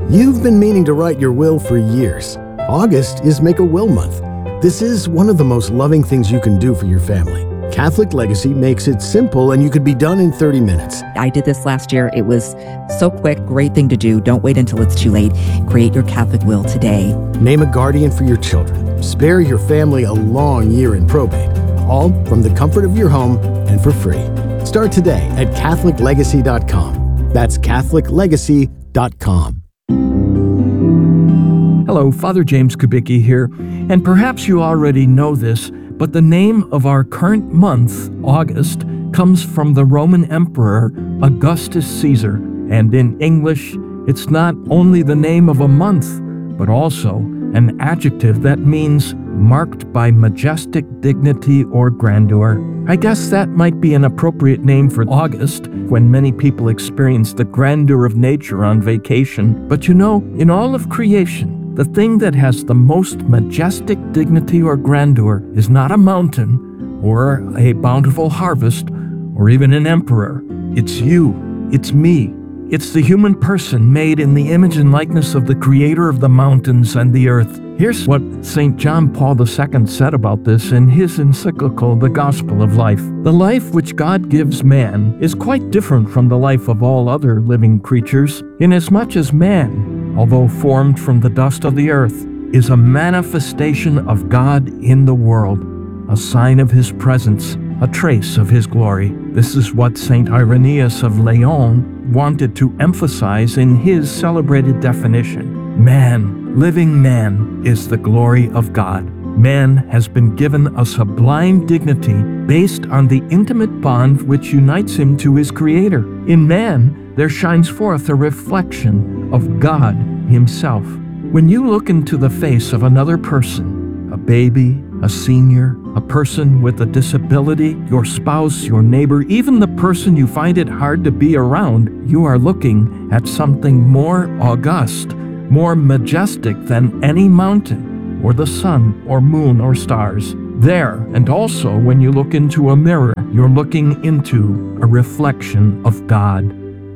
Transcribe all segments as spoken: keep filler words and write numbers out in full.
You've been meaning to write your will for years. August is Make-A-Will Month. This is one of the most loving things you can do for your family. Catholic Legacy makes it simple and you could be done in thirty minutes. I did this last year. It was so quick, great thing to do. Don't wait until it's too late. Create your Catholic will today. Name a guardian for your children. Spare your family a long year in probate. All from the comfort of your home and for free. Start today at Catholic Legacy dot com. That's Catholic Legacy dot com. Hello, Father James Kubicki here, and perhaps you already know this, but the name of our current month, August, comes from the Roman Emperor Augustus Caesar, and in English, it's not only the name of a month, but also an adjective that means marked by majestic dignity or grandeur. I guess that might be an appropriate name for August, when many people experience the grandeur of nature on vacation. But you know, in all of creation, the thing that has the most majestic dignity or grandeur is not a mountain, or a bountiful harvest, or even an emperor. It's you. It's me. It's the human person made in the image and likeness of the Creator of the mountains and the earth. Here's what Saint John Paul the Second said about this in his encyclical, The Gospel of Life. The life which God gives man is quite different from the life of all other living creatures, inasmuch as man, although formed from the dust of the earth, is a manifestation of God in the world, a sign of his presence, a trace of his glory. This is what Saint Irenaeus of Lyon wanted to emphasize in his celebrated definition. Man, living man, is the glory of God. Man has been given a sublime dignity based on the intimate bond which unites him to his Creator. In man, there shines forth a reflection of God himself. When you look into the face of another person, a baby, a senior, a person with a disability, your spouse, your neighbor, even the person you find it hard to be around, you are looking at something more august, more majestic than any mountain, or the sun, or moon, or stars. There, and also when you look into a mirror, you're looking into a reflection of God.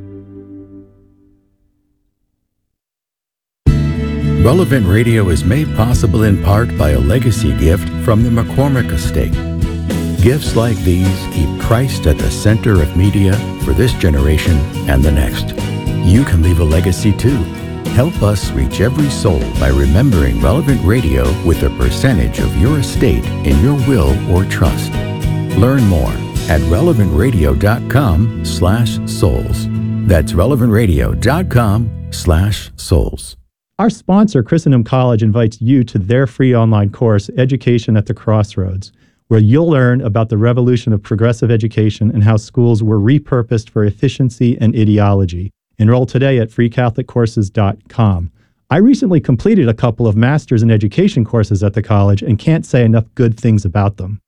Relevant Radio is made possible in part by a legacy gift from the McCormick Estate. Gifts like these keep Christ at the center of media for this generation and the next. You can leave a legacy too. Help us reach every soul by remembering Relevant Radio with a percentage of your estate in your will or trust. Learn more at relevant radio dot com slash souls. That's relevant radio dot com slash souls. Our sponsor, Christendom College, invites you to their free online course, Education at the Crossroads, where you'll learn about the revolution of progressive education and how schools were repurposed for efficiency and ideology. Enroll today at free catholic courses dot com. I recently completed a couple of Masters in Education courses at the college and can't say enough good things about them.